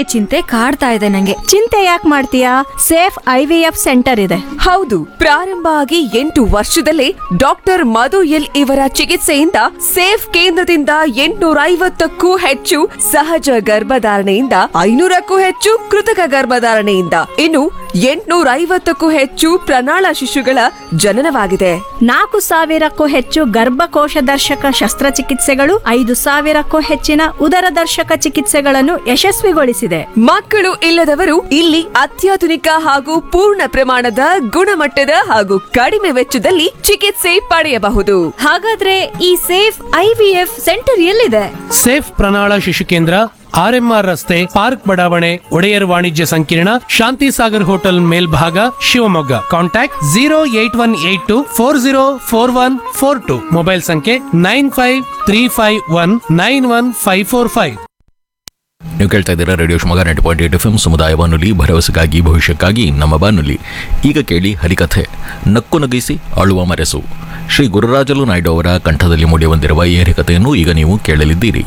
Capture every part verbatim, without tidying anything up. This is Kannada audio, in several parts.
ಚಿಂತೆ ಕಾಡ್ತಾ ಇದೆ ನಂಗೆ. ಚಿಂತೆ ಯಾಕೆ ಮಾಡ್ತೀಯಾ? Safe I V F centre ಇದೆ. ಹೌದು, ಪ್ರಾರಂಭ ಆಗಿ ಎಂಟು ವರ್ಷದಲ್ಲೇ ಡಾಕ್ಟರ್ ಮಧು ಎಲ್ ಇವರ ಚಿಕಿತ್ಸೆಯಿಂದ ಸೇಫ್ ಕೇಂದ್ರದಿಂದ ಎಂಟುನೂರ ಐವತ್ತಕ್ಕೂ ಹೆಚ್ಚು ಸಹಜ ಗರ್ಭಧಾರಣೆಯಿಂದ ಐನೂರಕ್ಕೂ ಹೆಚ್ಚು ಕೃತಕ ಗರ್ಭಧಾರಣೆಯಿಂದ ಇನ್ನು ಎಂಟುನೂರ ಐವತ್ತಕ್ಕೂ ಹೆಚ್ಚು ಪ್ರಣಾಳ ಶಿಶುಗಳ ಜನನವಾಗಿದೆ. ನಾಲ್ಕು ಸಾವಿರಕ್ಕೂ ಹೆಚ್ಚು ಗರ್ಭಕೋಶ ದರ್ಶಕ ಶಸ್ತ್ರಚಿಕಿತ್ಸೆಗಳು, ಐದು ಸಾವಿರಕ್ಕೂ ಹೆಚ್ಚಿನ ಉದರ ದರ್ಶಕ ಚಿಕಿತ್ಸೆಗಳನ್ನು ಯಶಸ್ವಿಗೊಳಿಸಿದೆ. ಮಕ್ಕಳು ಇಲ್ಲದವರು ಇಲ್ಲಿ ಅತ್ಯಾಧುನಿಕ ಹಾಗೂ ಪೂರ್ಣ ಪ್ರಮಾಣದ ಗುಣಮಟ್ಟದ ಹಾಗೂ ಕಡಿಮೆ ವೆಚ್ಚದಲ್ಲಿ ಚಿಕಿತ್ಸೆ ಪಡೆಯಬಹುದು. ಹಾಗಾದ್ರೆ ಈ safe I V F centre ಎಲ್ಲಿದೆ? ಸೇಫ್ ಪ್ರಣಾಳ ಶಿಶು ಕೇಂದ್ರ ಆರ್ಎಂಆರ್ ರಸ್ತೆ, ಪಾರ್ಕ್ ಬಡಾವಣೆ, ಒಡೆಯರ್ ವಾಣಿಜ್ಯ ಸಂಕೀರ್ಣ, ಶಾಂತಿ ಸಾಗರ್ ಹೋಟೆಲ್ ಮೇಲ್ಭಾಗ, Shivamogga. Contact zero eight one eight to four zero four one four to. Mobile ಸಂಖ್ಯೆ nine five three five one nine one five four five. ನೀವು ಕೇಳ್ತಾ ಇದ್ದೀರಾ radio Shivamogga ninety point eight F M ಸಮುದಾಯ ಬಾನುಲಿ, ಭರವಸೆಗಾಗಿ ಭವಿಷ್ಯಕ್ಕಾಗಿ ನಮ್ಮ ಬಾನುಲಿ. ಈಗ ಕೇಳಿ ಹರಿಕಥೆ ನಕ್ಕು ನಗಿಸಿ ಅಳುವ ಮರೆಸು. ಶ್ರೀ ಗುರುರಾಜಲು ನಾಯ್ಡು ಅವರ ಕಂಠದಲ್ಲಿ ಮೂಡಿಬಂದಿರುವ ಈ ಹರಿಕಥೆಯನ್ನು ಈಗ ನೀವು ಕೇಳಲಿದ್ದೀರಿ.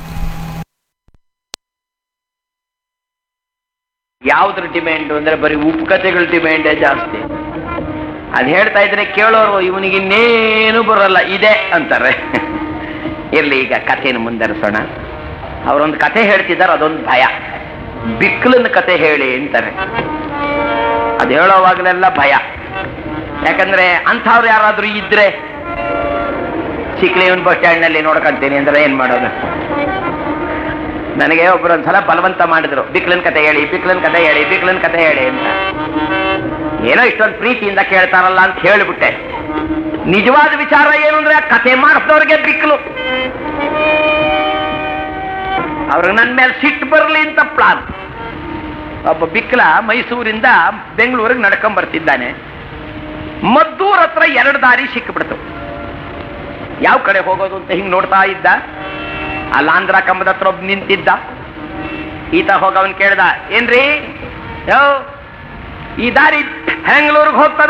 ಯಾವ್ದ್ರ ಡಿಮ್ಯಾಂಡ್ ಅಂದ್ರೆ ಬರೀ ಉಪಕಥೆಗಳ ಡಿಮ್ಯಾಂಡೇ ಜಾಸ್ತಿ. ಅದ್ ಹೇಳ್ತಾ ಇದ್ರೆ ಕೇಳೋರು ಇವನಿಗೆ ಇನ್ನೇನು ಬರಲ್ಲ ಇದೆ ಅಂತಾರೆ. ಇರ್ಲಿ, ಈಗ ಕಥೆಯನ್ನು ಮುಂದರಿಸೋಣ. ಅವರೊಂದು ಕಥೆ ಹೇಳ್ತಿದ್ದಾರೆ, ಅದೊಂದು ಭಯ. ಬಿಕ್ಕಲನ ಕಥೆ ಹೇಳಿ ಅಂತಾರೆ. ಅದು ಹೇಳೋವಾಗಲೆಲ್ಲ ಭಯ. ಯಾಕಂದ್ರೆ ಅಂಥವ್ರು ಯಾರಾದ್ರೂ ಇದ್ರೆ, ಚಿಕ್ಲಿಯವನ್ ಬಸ್ ಸ್ಟ್ಯಾಂಡ್ ನಲ್ಲಿ ನೋಡ್ಕೊಂತೀನಿ ಅಂದ್ರೆ ಏನ್ ಮಾಡೋದು? ನನಗೆ ಒಬ್ಬರೊಂದ್ಸಲ ಬಲವಂತ ಮಾಡಿದ್ರು, ಬಿಕ್ಲನ್ ಕತೆ ಹೇಳಿ ಬಿಕ್ಲನ್ ಕತೆ ಹೇಳಿ ಬಿಕ್ಲನ್ ಕತೆ ಹೇಳಿ ಅಂತ. ಏನೋ ಇಷ್ಟೊಂದು ಪ್ರೀತಿಯಿಂದ ಕೇಳ್ತಾರಲ್ಲ ಅಂತ ಹೇಳಿಬಿಟ್ಟೆ. ನಿಜವಾದ ವಿಚಾರ ಏನು ಅಂದ್ರೆ, ಕತೆ ಮಾಡಿಸಿದವ್ರಿಗೆ ಬಿಕ್ಲು. ಅವ್ರಿಗೆ ನನ್ನ ಮೇಲೆ ಸಿಟ್ಟು ಬರಲಿ ಅಂತ ಪ್ಲಾನ್. ಒಬ್ಬ ಬಿಕ್ಲ ಮೈಸೂರಿಂದ ಬೆಂಗಳೂರಿಗೆ ನಡ್ಕೊಂಡ್ ಬರ್ತಿದ್ದಾನೆ. ಮದ್ದೂರ್ ಹತ್ರ ಎರಡು ದಾರಿ ಸಿಕ್ಕಿಬಿಡ್ತು. ಯಾವ ಕಡೆ ಹೋಗೋದು ಅಂತ ಹಿಂಗ್ ನೋಡ್ತಾ ಇದ್ದ. ಅಲ್ಲಿ ಆಂಧ್ರ ಕಂಬದ ಹತ್ರ ಒಬ್ಬ ನಿಂತಿದ್ದ. ಈತ ಹೋಗವನ್ ಕೇಳ್ದ, ಏನ್ರಿ ಯೋ ಈ ದಾರಿ ಬೆಂಗಳೂರಿಗೆ ಹೋಗ್ತದ?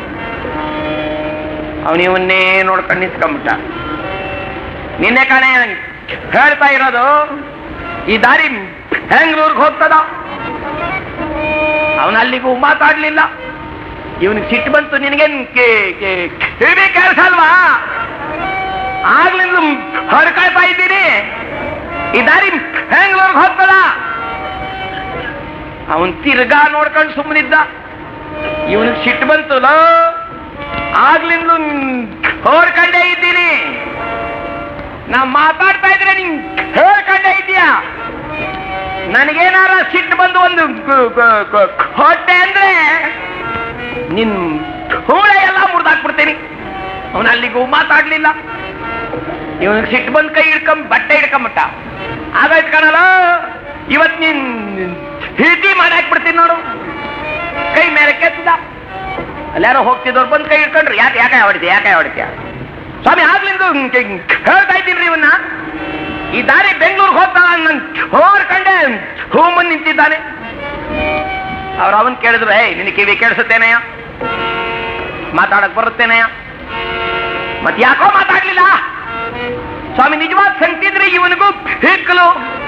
ಅವನಿವನ್ನೇ ನೋಡ್ಕೊಂಡು ನಿಂತ್ಕೊಂಡ್ಬಿಟ್ಟ. ನಿನ್ನೆ ಕಣೆ ಹೇಳ್ತಾ ಇರೋದು, ಈ ದಾರಿ ಬೆಂಗಳೂರಿಗೆ ಹೋಗ್ತದ? ಅವನ ಅಲ್ಲಿಗೂ ಮಾತಾಡ್ಲಿಲ್ಲ. ಇವನಿಗೆ ಸಿಟ್ಟು ಬಂತು. ನಿನಗೇನ್ ಕಿವಿ ಕೇಳಿಸಲ್ವಾ? ಆಗ್ಲಿಂದ ಹೊರಕಾಯ್ತಾ ಇದ್ದೀನಿ, ಈ ದಾರಿ ಬೆಂಗಳೂರಿಗೆ ಹೋಗ್ತದ? ಅವನ್ ತಿರ್ಗಾ ನೋಡ್ಕೊಂಡು ಸುಮ್ಮನಿದ್ದ. ಇವನಿಗೆ ಸಿಟ್ಟು ಬಂತು. ಆಗ್ಲಿಂದ ಹೊರಕಂಡೇ ಇದ್ದೀನಿ, ನಾ ಮಾತಾಡ್ತಾ ಇದ್ರೆ ನಿನ್ ಹೇಳ್ಕಂಡೇ ಇದೀಯಾ? ನನಗೇನಾರ ಸಿಟ್ಟು ಬಂದು ಒಂದು ಹೊಟ್ಟೆ ಅಂದ್ರೆ ನಿನ್ ಹೂಳೆ ಎಲ್ಲ ಮುರಿದಾಕ್ಬಿಡ್ತೀನಿ. ಅವನ ಅಲ್ಲಿಗೂ ಮಾತಾಡ್ಲಿಲ್ಲ. ಇವನಿಗೆ ಸಿಟ್ಟು ಬಂದ್ ಕೈ ಹಿಡ್ಕೊಂಡ್ ಬಟ್ಟೆ ಹಿಡ್ಕೊಂಬಿಟ್ಟ. ಆಗಾಯ್ತು ಕಾಣಲ್ಲ, ಇವತ್ ನೀನ್ ಹಿಟಿ ಮಾಡಿ ಹಾಕ್ಬಿಡ್ತೀನಿ ನೋಡು. ಕೈ ಮೇಲೆ ಕೆತ್ತಿದ. ಅಲ್ಲಾರೋ ಹೋಗ್ತಿದ್ದವ್ರು ಬಂದ್ ಕೈ ಹಿಡ್ಕೊಂಡ್ರು. ಯಾಕೆ ಯಾಕೆ ಹೊಡಿತೀಯ ಯಾಕೆ ಹೊಡಿತೀಯ? ಸ್ವಾಮಿ ಆಗ್ಲಿಂದ ಹೇಳ್ತಾ ಇದ್ದೀನಿ ಇವನ್ನ, ಈ ದಾರಿ ಬೆಂಗಳೂರಿಗೆ ಹೋಗ್ತಾ ನನ್ ಹೋರ್ಕಂಡೆ ಹೂ ಮುಂದ್ ನಿಂತಿದ್ದಾನೆ. ಅವ್ರು ಅವನ್ ಕೇಳಿದ್ರು, ಏಯ್ ನಿನ್ ಕಿವಿ ಕೇಳಿಸುತ್ತೇನೆಯ? ಮಾತಾಡಕ್ ಬರುತ್ತೇನೆಯ? ಮತ್ ಯಾಕೋ ಮಾತಾಡ್ಲಿಲ್ಲ? ಸ್ವಾಮಿ ನಿಜವಾದ ಸಂತಿದ್ರೆ ಇವನಿಗೂ ಹಿಕ್ಕಲು,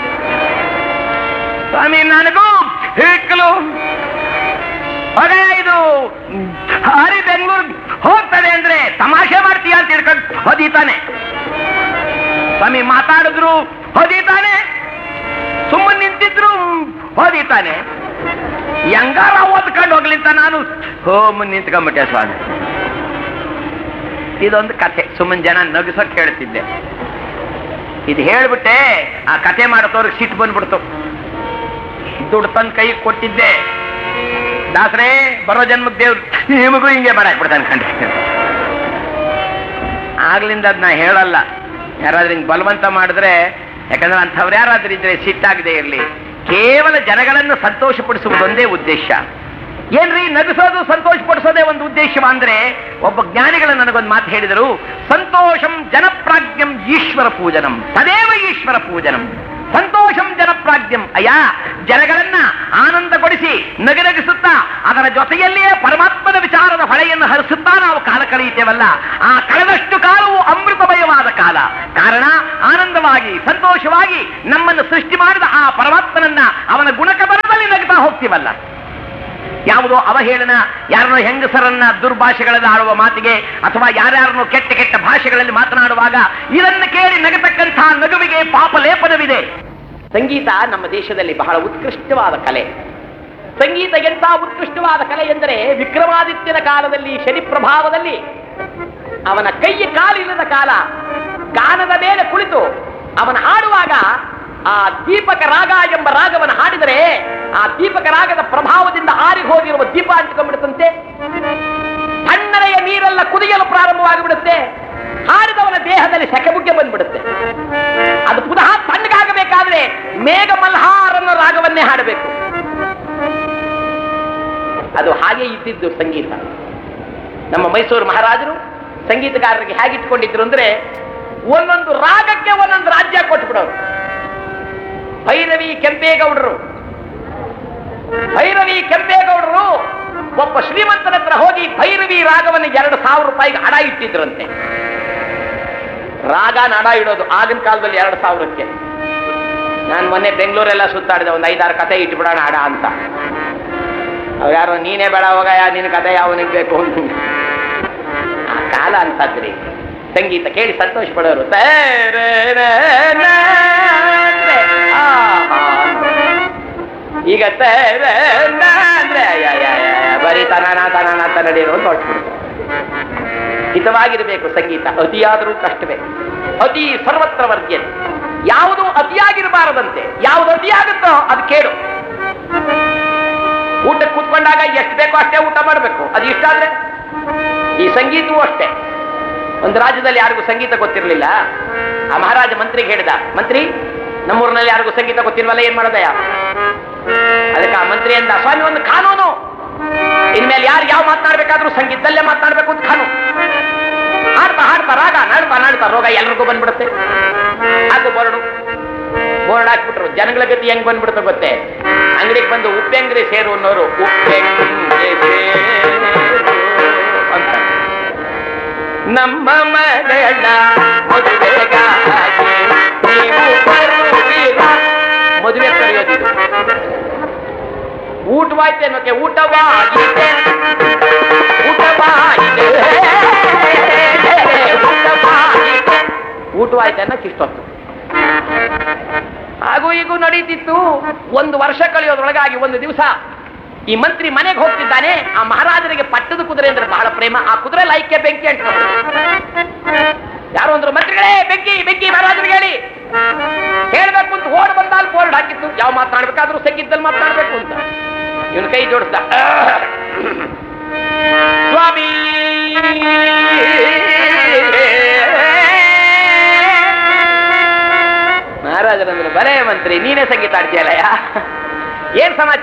ಸ್ವಾಮಿ ನನಗೂ ಹಿಕ್ಕಲು. ಅದೇ ಇದು ಹರಿ ಬೆಂಗಳೂರು ಹೋಗ್ತದೆ ಅಂದ್ರೆ ತಮಾಷೆ ಮಾಡ್ತೀಯ ಅಂತ ತಿಳ್ಕೊಂಡು ಹೊದೀತಾನೆ. ಸ್ವಾಮಿ ಮಾತಾಡಿದ್ರು ಹೊದೀತಾನೆ, ಸುಮ್ಮನೆ ನಿಂತಿದ್ರು ಹೊದೀತಾನೆ. ಹೆಂಗಾರ ಓದ್ಕೊಂಡು ಹೋಗ್ಲಿಂತ ನಾನು ಹೋಮ್ ನಿಂತ್ಕೊಂಡ್ಬಿಟ್ಟೆ ಸ್ವಾಮಿ. ಇದೊಂದು ಕಥೆ, ಸುಮ್ಮನೆ ಜನ ನಗಿಸೋಕ್ ಹೇಳ್ತಿದ್ದೆ. ಇದು ಹೇಳ್ಬಿಟ್ಟೆ ಆ ಕಥೆ ಮಾಡೋತವ್ರಿಗೆ ಸಿಟ್ಟು ಬಂದ್ಬಿಡ್ತು. ದುಡ್ಡು ತಂದು ಕೈ ಕೊಟ್ಟಿದ್ದೆ. ದಾಸರೇ ಬರೋ ಜನ್ಮಕ್ಕೆ ದೇವ್ರು ನಿಮಗೂ ಹಿಂಗೆ ಮಾಡಾಕ್ಬಿಡ್ತಾನೆ ಅನ್ಕೊಂಡೆ. ಆಗ್ಲಿಂದ ಅದ್ ನಾ ಹೇಳಲ್ಲ. ಯಾರಾದ್ರೂ ಹಿಂಗ್ ಬಲವಂತ ಮಾಡಿದ್ರೆ, ಯಾಕಂದ್ರೆ ಅಂಥವ್ರು ಯಾರಾದ್ರೂ ಇದ್ರೆ ಸಿಟ್ಟಾಗದೆ ಇರಲಿ. ಕೇವಲ ಜನಗಳನ್ನು ಸಂತೋಷ ಪಡಿಸುವುದೊಂದೇ ಉದ್ದೇಶ. ಏನ್ರಿ ನಗಿಸೋದು ಸಂತೋಷ ಪಡಿಸೋದೇ ಒಂದು ಉದ್ದೇಶವ ಅಂದ್ರೆ, ಒಬ್ಬ ಜ್ಞಾನಿಗಳು ನನಗೊಂದು ಮಾತು ಹೇಳಿದರು, ಸಂತೋಷಂ ಜನಪ್ರಾಜ್ಞಂ ಈಶ್ವರ ಪೂಜನಂ ತದೇವ ಈಶ್ವರ ಪೂಜನಂ. ಸಂತೋಷಂ ಜನಪ್ರಾಜ್ಞಂ. ಅಯ್ಯ, ಜನಗಳನ್ನ ಆನಂದಗೊಳಿಸಿ ನಗನಗಿಸುತ್ತಾ ಅದರ ಜೊತೆಯಲ್ಲಿಯೇ ಪರಮಾತ್ಮನ ವಿಚಾರದ ಹೊಳೆಯನ್ನು ಹರಿಸುತ್ತಾ ನಾವು ಕಾಲ ಕಳೆಯುತ್ತೇವಲ್ಲ, ಆ ಕಳೆದಷ್ಟು ಕಾಲವು ಅಮೃತಮಯವಾದ ಕಾಲ. ಕಾರಣ ಆನಂದವಾಗಿ ಸಂತೋಷವಾಗಿ ನಮ್ಮನ್ನು ಸೃಷ್ಟಿ ಮಾಡಿದ ಆ ಪರಮಾತ್ಮನನ್ನ, ಅವನ ಗುಣಕಬರದ ಮಾಡ್ತೀವಲ್ಲ, ಯಾವುದೋ ಅವಹೇಳನ, ಯಾರನ್ನೋ ಹೆಂಗಸರನ್ನ ದುರ್ಭಾಷೆಗಳಲ್ಲಿ ಆಡುವ ಮಾತಿಗೆ ಅಥವಾ ಯಾರ್ಯಾರನ್ನೋ ಕೆಟ್ಟ ಕೆಟ್ಟ ಭಾಷೆಗಳಲ್ಲಿ ಮಾತನಾಡುವಾಗ ಇದನ್ನು ಕೇಳಿ ನಗತಕ್ಕಂಥ ನಗುವಿಗೆ ಪಾಪ ಲೇಪನವಿದೆ. ಸಂಗೀತ ನಮ್ಮ ದೇಶದಲ್ಲಿ ಬಹಳ ಉತ್ಕೃಷ್ಟವಾದ ಕಲೆ. ಸಂಗೀತ ಎಂಥ ಉತ್ಕೃಷ್ಟವಾದ ಕಲೆ ಎಂದರೆ, ವಿಕ್ರಮಾದಿತ್ಯನ ಕಾಲದಲ್ಲಿ, ಶನಿ ಪ್ರಭಾವದಲ್ಲಿ, ಅವನ ಕೈ ಕಾಲಿಲ್ಲದ ಕಾಲ, ಗಾನದ ಮೇಲೆ ಕುಳಿತು ಅವನ ಹಾಡುವಾಗ ಆ ದೀಪಕ ರಾಗ ಎಂಬ ರಾಗವನ್ನು ಹಾಡಿದರೆ ಆ ದೀಪಕ ರಾಗದ ಪ್ರಭಾವದಿಂದ ಆರಿ ಹೋಗಿರುವ ದೀಪ ಹಂಚಿಕೊಂಡ್ಬಿಡುತ್ತಂತೆ. ತಣ್ಣನೆಯ ನೀರೆಲ್ಲ ಕುದಿಯಲು ಪ್ರಾರಂಭವಾಗಿಬಿಡುತ್ತೆ. ಹಾಡಿದವನ ದೇಹದಲ್ಲಿ ಸೆಕೆಬುಗ್ಗೆ ಬಂದ್ಬಿಡುತ್ತೆ. ಅದು ಪುನಃ ತಣ್ಣಗಾಗಬೇಕಾದ್ರೆ ಮೇಘ ಮಲ್ಹಾರ್ ಅನ್ನೋ ರಾಗವನ್ನೇ ಹಾಡಬೇಕು. ಅದು ಹಾಗೆ ಇದ್ದಿದ್ದು ಸಂಗೀತ. ನಮ್ಮ ಮೈಸೂರು ಮಹಾರಾಜರು ಸಂಗೀತಗಾರರಿಗೆ ಹೇಗಿಟ್ಕೊಂಡಿದ್ರು ಅಂದ್ರೆ, ಒಂದೊಂದು ರಾಗಕ್ಕೆ ಒಂದೊಂದು ರಾಜ್ಯ ಕೊಟ್ಬಿಡೋರು. ಭೈರವಿ ಕೆಂಪೇಗೌಡರು ಭೈರವಿ ಕೆಂಪೇಗೌಡರು ಒಬ್ಬ ಶ್ರೀಮಂತನ ಹತ್ರ ಹೋಗಿ ಭೈರವಿ ರಾಗವನ್ನು ಎರಡು ಸಾವಿರ ರೂಪಾಯಿಗೆ ಹಣ ಇಟ್ಟಿದ್ರಂತೆ. ರಾಗ ನಡ ಇಡೋದು ಆಗಿನ ಕಾಲದಲ್ಲಿ ಎರಡು ಸಾವಿರಕ್ಕೆ. ನಾನು ಮೊನ್ನೆ ಬೆಂಗಳೂರೆಲ್ಲ ಸುತ್ತಾಡಿದೆ, ಒಂದು ಐದಾರು ಕತೆ ಇಟ್ಬಿಡೋಣ ಹಡ ಅಂತ. ಯಾರೋ ನೀನೇ ಬೇಡ ಹೋಗಯ್ಯ, ನಿನ್ನ ಕತೆ ಯಾವನಿಗೆ ಬೇಕು ಅಂತ. ಆ ಕಾಲ ಅಂತದ್ರಿ. ಸಂಗೀತ ಕೇಳಿ ಸಂತೋಷ ಪಡೋರು. ಈಗ ಅಂದ್ರೆ ಬರೀ ತನಾನ ತನಾನ ಅಂತ ನಡೆಯೋರು ಅಂತ ಹೊರಟ್ಬಿಡ್ತಾರೆ. ಹಿತವಾಗಿರಬೇಕು ಸಂಗೀತ, ಅತಿಯಾದರೂ ಕಷ್ಟವೇ. ಅತಿ ಸರ್ವತ್ರ ವರ್ಗ್ಯ. ಯಾವುದು ಅತಿಯಾಗಿರಬಾರದಂತೆ. ಯಾವುದು ಅತಿಯಾಗುತ್ತೋ ಅದು ಕೇಳು. ಊಟಕ್ಕೆ ಕೂತ್ಕೊಂಡಾಗ ಎಷ್ಟು ಬೇಕೋ ಅಷ್ಟೇ ಊಟ ಮಾಡಬೇಕು, ಅದು ಇಷ್ಟ ಆದ್ರೆ. ಈ ಸಂಗೀತವೂ ಅಷ್ಟೇ. ಒಂದು ರಾಜ್ಯದಲ್ಲಿ ಯಾರಿಗೂ ಸಂಗೀತ ಗೊತ್ತಿರಲಿಲ್ಲ. ಆ ಮಹಾರಾಜ ಮಂತ್ರಿಗೆ ಹೇಳಿದ, ಮಂತ್ರಿ ನಮ್ಮೂರಿನಲ್ಲಿ ಯಾರಿಗೂ ಸಂಗೀತ ಗೊತ್ತಿಲ್ವಲ್ಲ, ಏನ್ ಮಾಡೋದಯ್ಯ? ಅದಕ್ಕೆ ಆ ಮಂತ್ರಿ ಅಂದ, ಸ್ವಾಮಿ ಒಂದು ಕಾನೂನು, ಇನ್ಮೇಲೆ ಯಾರು ಯಾವ ಮಾತನಾಡ್ಬೇಕಾದ್ರೂ ಸಂಗೀತದಲ್ಲೇ ಮಾತನಾಡ್ಬೇಕು ಅಂತ ಕಾನೂನು. ಹಾಡ್ತಾ ಹಾಡ್ತಾ ರಾಗ ನಾಡ್ತಾ ನಾಡ್ತಾ ರೋಗ ಎಲ್ರಿಗೂ ಬಂದ್ಬಿಡುತ್ತೆ. ಅದು ಬೋರ್ಡು ಬೋರ್ಡ್ ಹಾಕ್ಬಿಟ್ರು. ಜನಗಳ ಗತಿ ಹೆಂಗ್ ಬಂದ್ಬಿಡುತ್ತೆ ಗೊತ್ತೇ? ಅಂಗಡಿಗೆ ಬಂದು ಉಪ್ಪೆಂಗ್ರಿ ಸೇರು ಅನ್ನೋರು ಉಪ್ಪೆಂಗ್ರಿ ಅಂತ. ನಮ್ಮ ಮಗಳ ಮದುವೆಗಾಗಿ ನೀವು ಬರುವಿರಾ? ಮದುವೆ ಕರೆಯೋದಿದು. ಊಟವಾಯ್ತು ಅನ್ನೋಕೆ ಊಟವಾಗಿದೆ, ಊಟವಾಗಿದೆ, ಊಟವಾಗಿದೆ, ಊಟವಾಯ್ತು ಅನ್ನೋಕೆ ಇಷ್ಟೊತ್ತು. ಹಾಗೂ ಈಗೂ ನಡೀತಿತ್ತು. ಒಂದು ವರ್ಷ ಕಳೆಯೋದ್ರೊಳಗಾಗಿ ಒಂದು ದಿವಸ ಈ ಮಂತ್ರಿ ಮನೆಗೆ ಹೋಗ್ತಿದ್ದಾನೆ. ಆ ಮಹಾರಾಜರಿಗೆ ಪಟ್ಟದ ಕುದುರೆ ಅಂದ್ರೆ ಬಹಳ ಪ್ರೇಮ. ಆ ಕುದುರೆ ಲೈಕ್ಕೆ ಬೆಂಕಿ ಅಂತ ಯಾರು ಅಂದ್ರು, ಮಂತ್ರಿಗಳೇ ಬೆಂಕಿ ಬೆಂಕಿ ಮಹಾರಾಜರಿಗೆ ಹೇಳಿ ಹೇಳ್ಬೇಕು ಅಂತ ಓಡ್ ಬಂದಾಲ್ ಬೋರ್ಡ್ ಹಾಕಿತ್ತು. ಯಾವ ಮಾತನಾಡ್ಬೇಕಾದ್ರೂ ಸಂಗೀತದಲ್ಲಿ ಮಾತನಾಡ್ಬೇಕು ಅಂತ. ಇವನು ಕೈ ಜೋಡಿಸ್ದ, ಸ್ವಾಮಿ ಮಹಾರಾಜರಂದ್ರು, ಬರೇ ಮಂತ್ರಿ ನೀನೇ ಸಂಗೀತ ಆಡ್ತೀಯಲ್ಲ, ಏನ್ ಸಮಾಚಾರ?